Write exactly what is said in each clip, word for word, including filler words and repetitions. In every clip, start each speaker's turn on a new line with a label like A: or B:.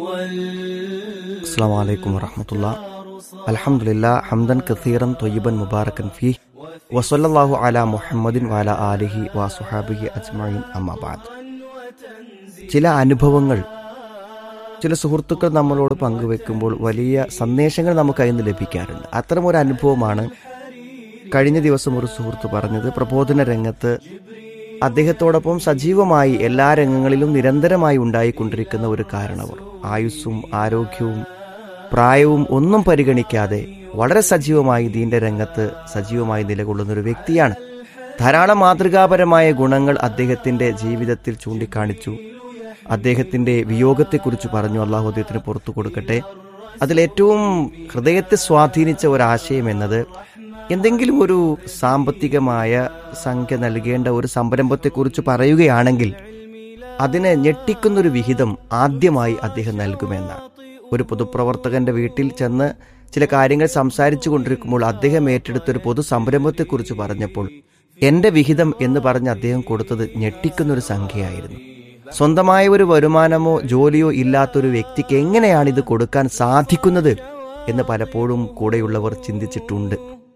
A: അസ്സലാമു അലൈക്കും വറഹ്മത്തുള്ളാഹി. അൽഹംദുലില്ലാഹ് ഹംദൻ കസീറൻ ത്വയ്യിബൻ മുബാറകൻ ഫീഹി വസല്ലല്ലാഹു അലാ മുഹമ്മദിൻ വഅലാ ആലിഹി വസുഹാബിഹി അജ്മഈൻ. അമ്മാ ബഅദ്. ചില അനുഭവങ്ങൾ ചില സുഹൃത്തുക്കൾ നമ്മളോട് പങ്കുവെക്കുമ്പോൾ വലിയ സന്ദേശങ്ങൾ നമുക്ക് അതിൽ നിന്ന് ലഭിക്കാറുണ്ട്. അത്തരമൊരു അനുഭവമാണ് കഴിഞ്ഞ ദിവസം ഒരു സുഹൃത്ത് പറഞ്ഞത്. പ്രബോധന രംഗത്ത് അദ്ദേഹത്തോടൊപ്പം സജീവമായി എല്ലാ രംഗങ്ങളിലും നിരന്തരമായി ഉണ്ടായിക്കൊണ്ടിരിക്കുന്ന ഒരു കാരണവർ, ആയുസ്സും ആരോഗ്യവും പ്രായവും ഒന്നും പരിഗണിക്കാതെ വളരെ സജീവമായി ദീന്റെ രംഗത്ത് സജീവമായി നിലകൊള്ളുന്ന ഒരു വ്യക്തിയാണ്. ധാരാളം മാതൃകാപരമായ ഗുണങ്ങൾ അദ്ദേഹത്തിന്റെ ജീവിതത്തിൽ ചൂണ്ടിക്കാണിച്ചു. അദ്ദേഹത്തിന്റെ വിയോഗത്തെക്കുറിച്ച് പറഞ്ഞു. അള്ളാഹു അദ്ദേഹത്തിന് പുറത്തു കൊടുക്കട്ടെ. അതിലേറ്റവും ഹൃദയത്തെ സ്വാധീനിച്ച ഒരാശയം എന്നത്, എന്തെങ്കിലും ഒരു സാമ്പത്തികമായ സംഖ്യ നൽകേണ്ട ഒരു സംരംഭത്തെക്കുറിച്ച് പറയുകയാണെങ്കിൽ അതിനെ ഞെട്ടിക്കുന്നൊരു വിഹിതം ആദ്യമായി അദ്ദേഹം നൽകുമെന്നാണ്. ഒരു പൊതുപ്രവർത്തകന്റെ വീട്ടിൽ ചെന്ന് ചില കാര്യങ്ങൾ സംസാരിച്ചു കൊണ്ടിരിക്കുമ്പോൾ അദ്ദേഹം ഏറ്റെടുത്തൊരു പൊതു സംരംഭത്തെക്കുറിച്ച് പറഞ്ഞപ്പോൾ എന്റെ വിഹിതം എന്ന് പറഞ്ഞ് അദ്ദേഹം കൊടുത്തത് ഞെട്ടിക്കുന്നൊരു സംഖ്യയായിരുന്നു. സ്വന്തമായ ഒരു വരുമാനമോ ജോലിയോ ഇല്ലാത്തൊരു വ്യക്തിക്ക് എങ്ങനെയാണ് ഇത് കൊടുക്കാൻ സാധിക്കുന്നത് എന്ന് പലപ്പോഴും കൂടെയുള്ളവർ ചിന്തിച്ചിട്ടുണ്ട്.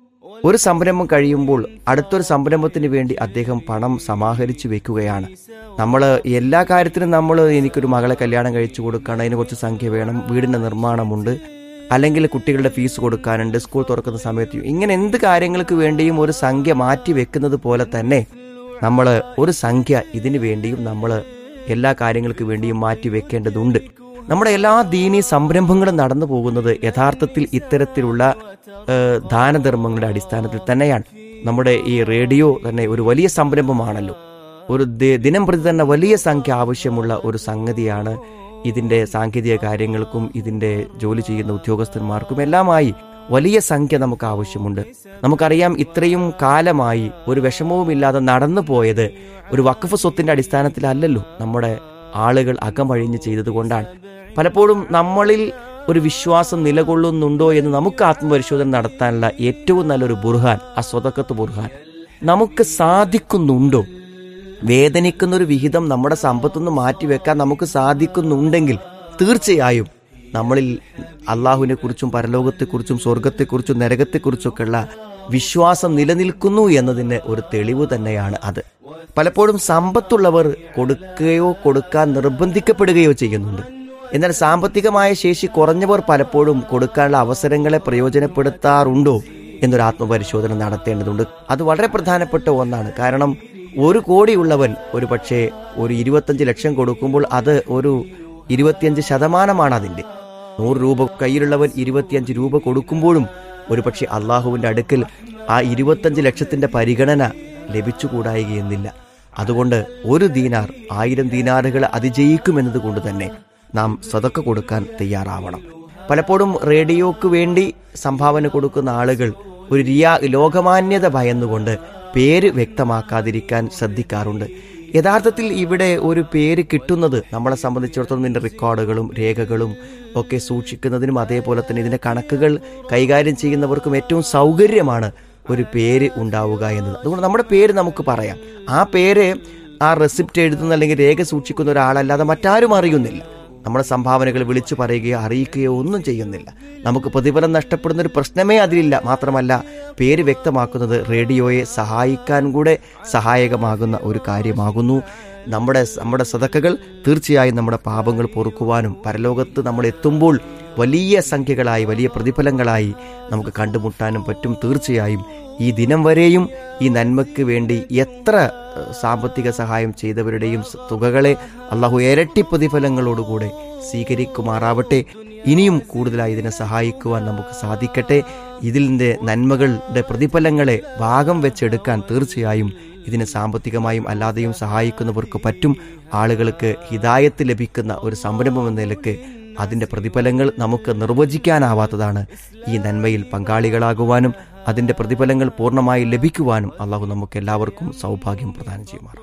A: ഒരു സംരംഭം കഴിയുമ്പോൾ അടുത്തൊരു സംരംഭത്തിന് വേണ്ടി അദ്ദേഹം പണം സമാഹരിച്ചു വെക്കുകയാണ്. നമ്മൾ എല്ലാ കാര്യത്തിനും നമ്മൾ എനിക്കൊരു മകളെ കല്യാണം കഴിച്ചു കൊടുക്കണം, അതിന് കുറച്ച് സംഖ്യ വേണം, വീടിൻ്റെ നിർമ്മാണമുണ്ട്, അല്ലെങ്കിൽ കുട്ടികളുടെ ഫീസ് കൊടുക്കാനുണ്ട്, സ്കൂൾ തുറക്കുന്ന സമയത്ത്, ഇങ്ങനെ എന്ത് കാര്യങ്ങൾക്ക് വേണ്ടിയും ഒരു സംഖ്യ മാറ്റി വെക്കുന്നത് പോലെ തന്നെ നമ്മൾ ഒരു സംഖ്യ ഇതിനു വേണ്ടിയും നമ്മൾ എല്ലാ കാര്യങ്ങൾക്ക് വേണ്ടിയും മാറ്റി വെക്കേണ്ടതുണ്ട്. നമ്മുടെ എല്ലാ ദീനീ സംരംഭങ്ങളും നടന്നു പോകുന്നത് യഥാർത്ഥത്തിൽ ഇത്തരത്തിലുള്ള ദാനധർമ്മങ്ങളുടെ അടിസ്ഥാനത്തിൽ തന്നെയാണ്. നമ്മുടെ ഈ റേഡിയോ തന്നെ ഒരു വലിയ സംരംഭമാണല്ലോ. ഒരു ദിനം പ്രതി തന്നെ വലിയ സംഖ്യ ആവശ്യമുള്ള ഒരു സംഗതിയാണ്. ഇതിന്റെ സാങ്കേതിക കാര്യങ്ങൾക്കും ഇതിന്റെ ജോലി ചെയ്യുന്ന ഉദ്യോഗസ്ഥന്മാർക്കും എല്ലാമായി വലിയ സംഖ്യ നമുക്ക് ആവശ്യമുണ്ട്. നമുക്കറിയാം, ഇത്രയും കാലമായി ഒരു വിഷമവുമില്ലാതെ നടന്നു പോയത് ഒരു വഖഫ് സ്വത്തിന്റെ അടിസ്ഥാനത്തിലല്ലല്ലോ. നമ്മുടെ ആളുകൾ അകമഴിഞ്ഞ് ചെയ്തതുകൊണ്ടാണ്. പലപ്പോഴും നമ്മളിൽ ഒരു വിശ്വാസം നിലകൊള്ളുന്നുണ്ടോ എന്ന് നമുക്ക് ആത്മപരിശോധന നടത്താനുള്ള ഏറ്റവും നല്ലൊരു ബുർഹാൻ ആ സ്വതക്കത്ത് ബുർഹാൻ. നമുക്ക് സാധിക്കുന്നുണ്ടോ? വേദനിക്കുന്ന ഒരു വിഹിതം നമ്മുടെ സമ്പത്തുനിന്ന് മാറ്റിവെക്കാൻ നമുക്ക് സാധിക്കുന്നുണ്ടെങ്കിൽ തീർച്ചയായും നമ്മളിൽ അള്ളാഹുവിനെ കുറിച്ചും പരലോകത്തെക്കുറിച്ചും സ്വർഗത്തെക്കുറിച്ചും നരകത്തെക്കുറിച്ചൊക്കെയുള്ള വിശ്വാസം നിലനിൽക്കുന്നു എന്നതിന് ഒരു തെളിവ് തന്നെയാണ് അത്. പലപ്പോഴും സമ്പത്തുള്ളവർ കൊടുക്കുകയോ കൊടുക്കാൻ നിർബന്ധിക്കപ്പെടുകയോ ചെയ്യുന്നുണ്ട്. എന്നാൽ സാമ്പത്തികമായ ശേഷി കുറഞ്ഞവർ പലപ്പോഴും കൊടുക്കാനുള്ള അവസരങ്ങളെ പ്രയോജനപ്പെടുത്താറുണ്ടോ എന്നൊരു ആത്മപരിശോധന നടത്തേണ്ടതുണ്ട്. അത് വളരെ പ്രധാനപ്പെട്ട ഒന്നാണ്. കാരണം ഒരു കോടിയുള്ളവൻ ഒരു പക്ഷേ ഒരു ഇരുപത്തഞ്ച് ലക്ഷം കൊടുക്കുമ്പോൾ അത് ഒരു ഇരുപത്തിയഞ്ച് ശതമാനമാണ് അതിൻ്റെ. നൂറ് രൂപ കയ്യിലുള്ളവൻ ഇരുപത്തിയഞ്ച് രൂപ കൊടുക്കുമ്പോഴും ഒരു പക്ഷേ അള്ളാഹുവിൻ്റെ അടുക്കൽ ആ ഇരുപത്തഞ്ച് ലക്ഷത്തിന്റെ പരിഗണന ലഭിച്ചുകൂടായികയെന്നില്ല. അതുകൊണ്ട് ഒരു ദീനാർ ആയിരം ദീനാറുകൾ അതിജയിക്കുമെന്നത് കൊണ്ട് തന്നെ നാം സദക്ക കൊടുക്കാൻ തയ്യാറാവണം. പലപ്പോഴും റേഡിയോക്ക് വേണ്ടി സംഭാവന കൊടുക്കുന്ന ആളുകൾ ഒരു റിയാ ലോകമാന്യത ഭയന്നുകൊണ്ട് പേര് വ്യക്തമാക്കാതിരിക്കാൻ ശ്രദ്ധിക്കാറുണ്ട്. യഥാർത്ഥത്തിൽ ഇവിടെ ഒരു പേര് കിട്ടുന്നത് നമ്മളെ സംബന്ധിച്ചിടത്തോളം ഇതിൻ്റെ റെക്കോർഡുകളും രേഖകളും ഒക്കെ സൂക്ഷിക്കുന്നതിനും അതേപോലെ തന്നെ ഇതിൻ്റെ കണക്കുകൾ കൈകാര്യം ചെയ്യുന്നവർക്കും ഏറ്റവും സൗകര്യമാണ് ഒരു പേര് ഉണ്ടാവുക എന്നത്. അതുകൊണ്ട് നമ്മുടെ പേര് നമുക്ക് പറയാം. ആ പേര് ആ റെസിപ്റ്റ് എഴുതുന്ന അല്ലെങ്കിൽ രേഖ സൂക്ഷിക്കുന്ന ഒരാളല്ലാതെ മറ്റാരും അറിയുന്നില്ല. നമ്മുടെ സംഭാവനകൾ വിളിച്ചു പറയുകയോ അറിയിക്കുകയോ ഒന്നും ചെയ്യുന്നില്ല. നമുക്ക് പ്രതിഫലം നഷ്ടപ്പെടുന്ന ഒരു പ്രശ്നമേ അതിലില്ല. മാത്രമല്ല, പേര് വ്യക്തമാക്കുന്നത് റേഡിയോയെ സഹായിക്കാൻ കൂടെ സഹായകമാകുന്ന ഒരു കാര്യമാകുന്നു. നമ്മുടെ നമ്മുടെ സദക്കകൾ തീർച്ചയായും നമ്മുടെ പാപങ്ങൾ പൊറുക്കുവാനും പരലോകത്ത് നമ്മൾ എത്തുമ്പോൾ വലിയ സംഖ്യകളായി വലിയ പ്രതിഫലങ്ങളായി നമുക്ക് കണ്ടുമുട്ടാനും പറ്റും. തീർച്ചയായും ഈ ദിനം വരെയും ഈ നന്മയ്ക്ക് വേണ്ടി എത്ര സാമ്പത്തിക സഹായം ചെയ്തവരുടെയും തുകകളെ അള്ളാഹു ഇരട്ടി പ്രതിഫലങ്ങളോടുകൂടെ സ്വീകരിക്കുമാറാവട്ടെ. ഇനിയും കൂടുതലായി ഇതിനെ സഹായിക്കുവാൻ നമുക്ക് സാധിക്കട്ടെ. ഇതിൻ്റെ നന്മകളുടെ പ്രതിഫലങ്ങളെ ഭാഗം വെച്ചെടുക്കാൻ തീർച്ചയായും ഇതിനെ സാമ്പത്തികമായും അല്ലാതെയും സഹായിക്കുന്നവർക്ക് പറ്റും. ആളുകൾക്ക് ഹിദായത്ത് ലഭിക്കുന്ന ഒരു സംരംഭം എന്ന നിലക്ക് അതിൻ്റെ പ്രതിഫലങ്ങൾ നമുക്ക് നിർവചിക്കാനാവാത്തതാണ്. ഈ നന്മയിൽ പങ്കാളികളാകുവാനും അതിൻ്റെ പ്രതിഫലങ്ങൾ പൂർണ്ണമായി ലഭിക്കുവാനും അള്ളാഹു നമുക്ക് എല്ലാവർക്കും സൗഭാഗ്യം പ്രദാനം ചെയ്യുമാറാം.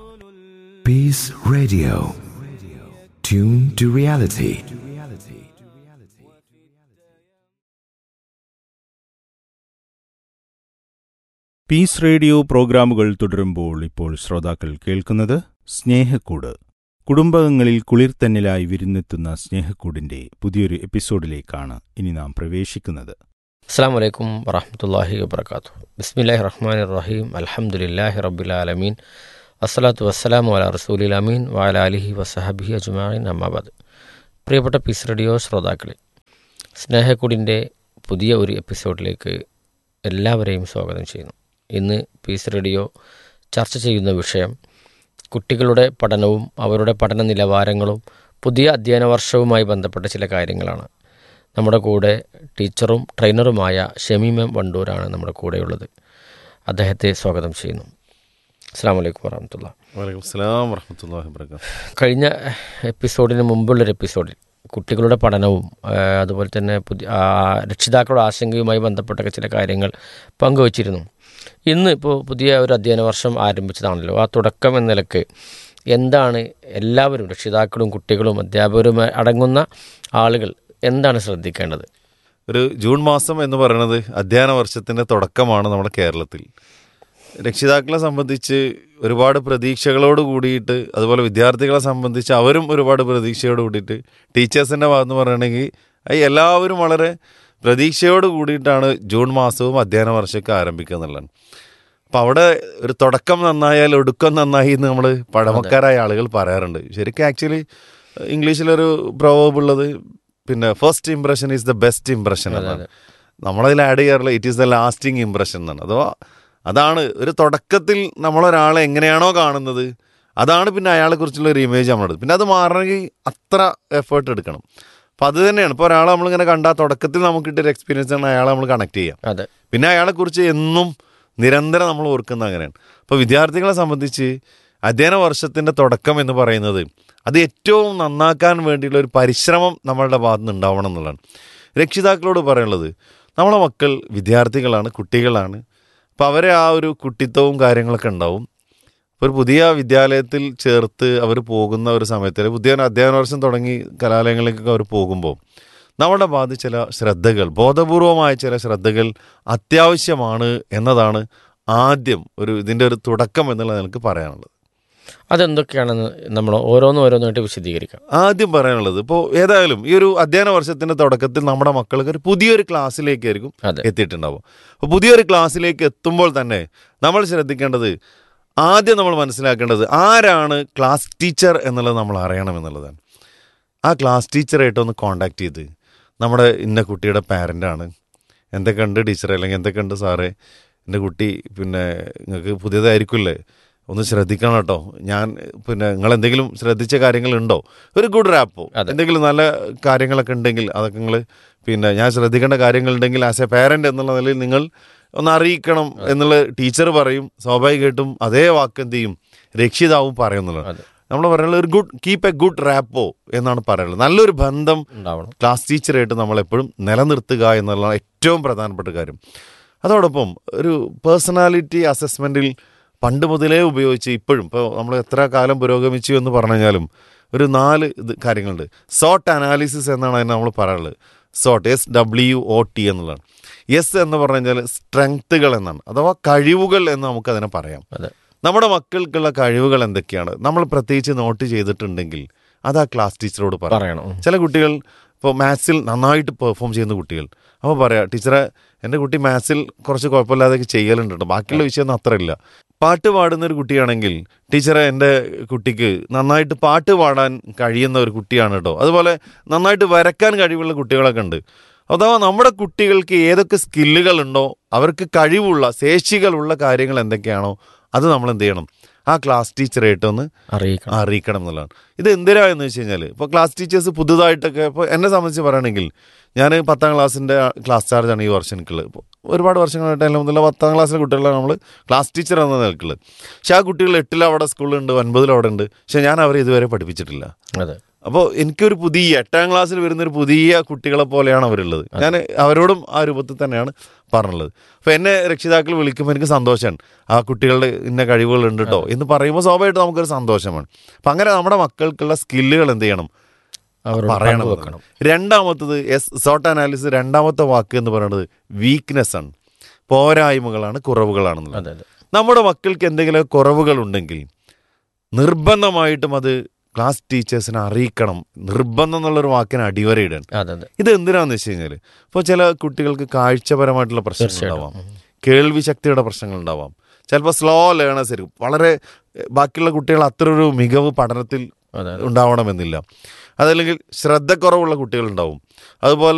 B: Peace Radio. Tune to reality.
C: Piece radio പ്രോഗ്രാമുകൾ തുടരുമ്പോൾ ഇപ്പോൾ ശ്രോതാക്കൾ കേൾക്കുന്നത് സ്നേഹക്കൂട്. കുടുംബങ്ങളിൽ കുളിർത്തന്നലായി വിരുന്നെത്തുന്ന സ്നേഹക്കൂടിൻ്റെ പുതിയൊരു എപ്പിസോഡിലേക്കാണ് ഇനി നാം പ്രവേശിക്കുന്നത്.
D: അസ്സലാമു അലൈക്കും വറഹ്മത്തുള്ളാഹി വബറകാതുഹു. ബിസ്മില്ലാഹിർ റഹ്മാനിർ റഹീം. അൽഹംദുലില്ലാഹി റബ്ബിൽ ആലമീൻ. അസ്സലാത്തു വസ്സലാമു അലാ റസൂലിൽ അമീൻ വഅലാ ആലിഹി വസഹബിഹി അജ്മഈൻ. അമ്മാ ബഅദ്. പ്രിയപ്പെട്ട പീസ് റേഡിയോ ശ്രോതാക്കളെ, സ്നേഹക്കൂടിൻ്റെ പുതിയ ഒരു എപ്പിസോഡിലേക്ക് എല്ലാവരെയും സ്വാഗതം ചെയ്യുന്നു. ഇന്ന് പീസ് റേഡിയോ ചർച്ച ചെയ്യുന്ന വിഷയം കുട്ടികളുടെ പഠനവും അവരുടെ പഠന നിലവാരങ്ങളും പുതിയ അധ്യയന വർഷവുമായി ബന്ധപ്പെട്ട ചില കാര്യങ്ങളാണ്. നമ്മുടെ കൂടെ ടീച്ചറും ട്രെയിനറുമായ ഷമീമ വണ്ടൂരാണ് നമ്മുടെ കൂടെയുള്ളത്. അദ്ദേഹത്തെ സ്വാഗതം ചെയ്യുന്നു. അസ്സലാമു അലൈക്കും വറഹ്മത്തുള്ളാഹി.
E: വലൈക്കും അസ്സലാം വറഹ്മത്തുള്ളാഹി വബറകാതുഹു.
D: കഴിഞ്ഞ എപ്പിസോഡിന് മുമ്പുള്ളൊരു എപ്പിസോഡിൽ കുട്ടികളുടെ പഠനവും അതുപോലെ തന്നെ പുതിയ രക്ഷിതാക്കളുടെ ആശങ്കയുമായി ബന്ധപ്പെട്ട ചില കാര്യങ്ങൾ പങ്കുവച്ചിരുന്നു. ഇന്ന് ഇപ്പോൾ പുതിയ ഒരു അധ്യയന വർഷം ആരംഭിച്ചതാണല്ലോ. ആ തുടക്കം എന്ന നിലക്ക് എന്താണ് എല്ലാവരും, രക്ഷിതാക്കളും കുട്ടികളും അധ്യാപകരും അടങ്ങുന്ന ആളുകൾ എന്താണ് ശ്രദ്ധിക്കേണ്ടത്?
E: ഒരു ജൂൺ മാസം എന്ന് പറയുന്നത് അധ്യയന വർഷത്തിൻ്റെ തുടക്കമാണ് നമ്മുടെ കേരളത്തിൽ. രക്ഷിതാക്കളെ സംബന്ധിച്ച് ഒരുപാട് പ്രതീക്ഷകളോട് കൂടിയിട്ട്, അതുപോലെ വിദ്യാർത്ഥികളെ സംബന്ധിച്ച് അവരും ഒരുപാട് പ്രതീക്ഷയോട് കൂടിയിട്ട്, ടീച്ചേഴ്സിൻ്റെ ഭാഗത്ത് പറയുകയാണെങ്കിൽ എല്ലാവരും വളരെ പ്രതീക്ഷയോട് കൂടിയിട്ടാണ് ജൂൺ മാസവും അധ്യയന വർഷമൊക്കെ ആരംഭിക്കുക എന്നുള്ളതാണ്. അപ്പം അവിടെ ഒരു തുടക്കം നന്നായാൽ ഒടുക്കം നന്നായി എന്ന് നമ്മൾ പഴമക്കാരായ ആളുകൾ പറയാറുണ്ട്. ശരിക്കും ആക്ച്വലി ഇംഗ്ലീഷിലൊരു പ്രൊവേർബ് ഉള്ളത് പിന്നെ first impression is the best impression എന്നാണ്. നമ്മളതിൽ ആഡ് ചെയ്യാറുള്ള it is the lasting impression എന്നാണ്. അഥവാ അതാണ് ഒരു തുടക്കത്തിൽ നമ്മളൊരാളെ എങ്ങനെയാണോ കാണുന്നത് അതാണ് പിന്നെ അയാളെക്കുറിച്ചുള്ള ഒരു ഇമേജ് നമ്മളെടുത്ത്. പിന്നെ അത് മാറണമെങ്കിൽ അത്ര എഫേർട്ട് എടുക്കണം. അപ്പം അത് തന്നെയാണ്. ഇപ്പോൾ ഒരാളെ നമ്മളിങ്ങനെ കണ്ടാൽ തുടക്കത്തിൽ നമുക്ക് കിട്ടിയൊരു എക്സ്പീരിയൻസ് ആണ് അയാളെ നമ്മൾ കണക്ട് ചെയ്യാം.
D: അതെ.
E: പിന്നെ അയാളെക്കുറിച്ച് എന്നും നിരന്തരം നമ്മൾ ഓർക്കുന്നത് അങ്ങനെയാണ്. അപ്പോൾ വിദ്യാർത്ഥികളെ സംബന്ധിച്ച് അധ്യയന വർഷത്തിൻ്റെ തുടക്കം എന്ന് പറയുന്നത് അത് ഏറ്റവും നന്നാക്കാൻ വേണ്ടിയുള്ള ഒരു പരിശ്രമം നമ്മളുടെ ഭാഗത്ത് നിന്ന് ഉണ്ടാവണം എന്നുള്ളതാണ്. രക്ഷിതാക്കളോട് പറയാനുള്ളത്, നമ്മളെ മക്കൾ വിദ്യാർത്ഥികളാണ്, കുട്ടികളാണ്. അപ്പോൾ അവരെ ആ ഒരു കുട്ടിത്വവും കാര്യങ്ങളൊക്കെ ഉണ്ടാവും. ഒരു പുതിയ വിദ്യാലയത്തിൽ ചേർത്ത് അവർ പോകുന്ന ഒരു സമയത്ത്, പുതിയ അധ്യയന വർഷം തുടങ്ങി കലാലയങ്ങളിലേക്കൊക്കെ അവർ പോകുമ്പോൾ നമ്മുടെ ഭാഗത്ത് ചില ശ്രദ്ധകൾ, ബോധപൂർവമായ ചില ശ്രദ്ധകൾ അത്യാവശ്യമാണ് എന്നതാണ് ആദ്യം ഒരു ഇതിൻ്റെ ഒരു തുടക്കം എന്നുള്ള എനിക്ക് പറയാനുള്ളത്.
D: അതെന്തൊക്കെയാണെന്ന് നമ്മൾ ഓരോന്നും ഓരോന്നായിട്ട് വിശദീകരിക്കാം.
E: ആദ്യം പറയാനുള്ളത്, ഇപ്പോൾ ഏതായാലും ഈ ഒരു അധ്യയന വർഷത്തിൻ്റെ തുടക്കത്തിൽ നമ്മുടെ മക്കൾക്ക് ഒരു പുതിയൊരു ക്ലാസ്സിലേക്കായിരിക്കും എത്തിയിട്ടുണ്ടാവും. അപ്പോൾ പുതിയൊരു ക്ലാസ്സിലേക്ക് എത്തുമ്പോൾ തന്നെ നമ്മൾ ശ്രദ്ധിക്കേണ്ടത്, ആദ്യം നമ്മൾ മനസ്സിലാക്കേണ്ടത് ആരാണ് ക്ലാസ് ടീച്ചർ എന്നുള്ളത് നമ്മൾ അറിയണം എന്നുള്ളതാണ്. ആ ക്ലാസ് ടീച്ചറായിട്ടൊന്ന് കോണ്ടാക്ട് ചെയ്ത് നമ്മുടെ ഇന്ന കുട്ടിയുടെ പാരൻ്റാണ്, എന്തൊക്കെയുണ്ട് ടീച്ചറെ, അല്ലെങ്കിൽ എന്തൊക്കെയുണ്ട് സാറേ, എൻ്റെ കുട്ടി പിന്നെ നിങ്ങൾക്ക് പുതിയതായിരിക്കുമല്ലേ, ഒന്ന് ശ്രദ്ധിക്കണം കേട്ടോ, ഞാൻ പിന്നെ നിങ്ങൾ എന്തെങ്കിലും ശ്രദ്ധിച്ച കാര്യങ്ങളുണ്ടോ, ഒരു ഗുഡ് റാപ്പോ എന്തെങ്കിലും നല്ല കാര്യങ്ങളൊക്കെ ഉണ്ടെങ്കിൽ അതൊക്കെ നിങ്ങൾ പിന്നെ ഞാൻ ശ്രദ്ധിക്കേണ്ട കാര്യങ്ങളുണ്ടെങ്കിൽ ആസ് എ പാരൻ്റ് എന്നുള്ള നിലയിൽ നിങ്ങൾ ഒന്ന് അറിയിക്കണം എന്നുള്ള ടീച്ചർ പറയും. സ്വാഭാവികമായിട്ടും അതേ വാക്ക് എന്ത് ചെയ്യും രക്ഷിതാവും പറയുന്നുള്ളത്. നമ്മൾ പറയുന്നത് ഒരു good keep A good rapport എന്നാണ് പറയുന്നത്. നല്ലൊരു ബന്ധം ക്ലാസ് ടീച്ചറായിട്ട് നമ്മളെപ്പോഴും നിലനിർത്തുക എന്നുള്ളതാണ് ഏറ്റവും പ്രധാനപ്പെട്ട കാര്യം. അതോടൊപ്പം ഒരു പേഴ്സണാലിറ്റി അസസ്മെൻറ്റിൽ പണ്ട് മുതലേ ഉപയോഗിച്ച് ഇപ്പോഴും ഇപ്പോൾ നമ്മൾ എത്ര കാലം പുരോഗമിച്ചു എന്ന് പറഞ്ഞു കഴിഞ്ഞാലും ഒരു നാല് ഇത് കാര്യങ്ങളുണ്ട്. സോട്ട് അനാലിസിസ് എന്നാണ് അതിന് നമ്മൾ പറയാറുള്ളത്. Saute, S W O T എന്നുള്ളതാണ്. എസ് എന്ന് പറഞ്ഞു കഴിഞ്ഞാൽ സ്ട്രെങ്ത്തുകൾ എന്നാണ്, അഥവാ കഴിവുകൾ എന്ന് നമുക്കതിനെ പറയാം. നമ്മുടെ മക്കൾക്കുള്ള കഴിവുകൾ എന്തൊക്കെയാണ് നമ്മൾ പ്രത്യേകിച്ച് നോട്ട് ചെയ്തിട്ടുണ്ടെങ്കിൽ അത് ആ ക്ലാസ് ടീച്ചറോട് പറയണം. ചില കുട്ടികൾ ഇപ്പോൾ മാത്സിൽ നന്നായിട്ട് പെർഫോം ചെയ്യുന്ന കുട്ടികൾ, അപ്പോൾ പറയാം ടീച്ചറെ എൻ്റെ കുട്ടി മാത്സിൽ കുറച്ച് കുഴപ്പമില്ലാതൊക്കെ ചെയ്യലുണ്ട് കേട്ടോ, ബാക്കിയുള്ള വിഷയമൊന്നും അത്ര ഇല്ല. പാട്ട് പാടുന്നൊരു കുട്ടിയാണെങ്കിൽ ടീച്ചറെ എൻ്റെ കുട്ടിക്ക് നന്നായിട്ട് പാട്ട് പാടാൻ കഴിയുന്ന ഒരു കുട്ടിയാണ് കേട്ടോ. അതുപോലെ നന്നായിട്ട് വരയ്ക്കാൻ കഴിവുള്ള കുട്ടികളൊക്കെ ഉണ്ട്. അഥവാ നമ്മുടെ കുട്ടികൾക്ക് ഏതൊക്കെ സ്കില്ലുകളുണ്ടോ, അവർക്ക് കഴിവുള്ള ശേഷികളുള്ള കാര്യങ്ങൾ എന്തൊക്കെയാണോ അത് നമ്മൾ എന്ത് ചെയ്യണം, ആ ക്ലാസ് ടീച്ചറായിട്ടൊന്ന് അറിയിക്കണം അറിയിക്കണം എന്നുള്ളതാണ്. ഇത് എന്തിനാ എന്ന് വെച്ച് കഴിഞ്ഞാൽ ഇപ്പോൾ ക്ലാസ് ടീച്ചേഴ്സ് പുതുതായിട്ടൊക്കെ, ഇപ്പോൾ എന്നെ സംബന്ധിച്ച് പറയുകയാണെങ്കിൽ ഞാൻ പത്താം ക്ലാസ്സിൻ്റെ ക്ലാസ് ചാർജാണ് ഈ വർഷം എനിക്കുള്ളത്. ഇപ്പോൾ ഒരുപാട് വർഷങ്ങളായിട്ട് എല്ലാം മുതലുള്ള പത്താം ക്ലാസ്സിലെ കുട്ടികളാണ് നമ്മൾ ക്ലാസ് ടീച്ചർ എന്ന നിലക്കുള്ളത്. പക്ഷേ ആ കുട്ടികൾ എട്ടിൽ അവിടെ സ്കൂളുണ്ട്, ഒൻപതിൽ അവിടെ ഉണ്ട്, പക്ഷേ ഞാൻ അവരെ ഇതുവരെ പഠിപ്പിച്ചിട്ടില്ല. അതെ. അപ്പോൾ എനിക്കൊരു പുതിയ എട്ടാം ക്ലാസ്സിൽ വരുന്നൊരു പുതിയ കുട്ടികളെ പോലെയാണ് അവരുള്ളത്. ഞാൻ അവരോടും ആ രൂപത്തിൽ തന്നെയാണ് പറഞ്ഞുള്ളത്. അപ്പോൾ എന്നെ രക്ഷിതാക്കൾ വിളിക്കുമ്പോൾ എനിക്ക് സന്തോഷമാണ്, ആ കുട്ടികളുടെ ഇന്ന കഴിവുകളുണ്ട് കേട്ടോ എന്ന് പറയുമ്പോൾ സ്വാഭാവികമായിട്ട് നമുക്കൊരു സന്തോഷമാണ്. അപ്പം അങ്ങനെ നമ്മുടെ മക്കൾക്കുള്ള സ്കില്ലുകൾ എന്ത് ചെയ്യണം, പറയണം. രണ്ടാമത്തത് എസ് സോട്ട് അനാലിസിസ് രണ്ടാമത്തെ വാക്ക് എന്ന് പറയുന്നത് വീക്ക്നെസ് ആണ്, പോരായ്മകളാണ്, കുറവുകളാണെന്നുള്ളത്. നമ്മുടെ മക്കൾക്ക് എന്തെങ്കിലും കുറവുകളുണ്ടെങ്കിൽ നിർബന്ധമായിട്ടും അത് ക്ലാസ് ടീച്ചേഴ്സിനെ അറിയിക്കണം, നിർബന്ധം എന്നുള്ളൊരു വാക്കിന് അടിവരയിടണം. ഇത് എന്തിനാന്ന് വെച്ച് കഴിഞ്ഞാൽ ഇപ്പോൾ ചില കുട്ടികൾക്ക് കാഴ്ചപരമായിട്ടുള്ള പ്രശ്നങ്ങൾ ഉണ്ടാവാം, കേൾവി ശക്തിയുടെ പ്രശ്നങ്ങൾ ഉണ്ടാവാം, ചിലപ്പോൾ സ്ലോ ലേണേഴ്സ് ആയിരിക്കും. വളരെ ബാക്കിയുള്ള കുട്ടികൾ അത്ര ഒരു മികവ് പഠനത്തിൽ ഉണ്ടാവണമെന്നില്ല. അതല്ലെങ്കിൽ ശ്രദ്ധക്കുറവുള്ള കുട്ടികളുണ്ടാവും. അതുപോലെ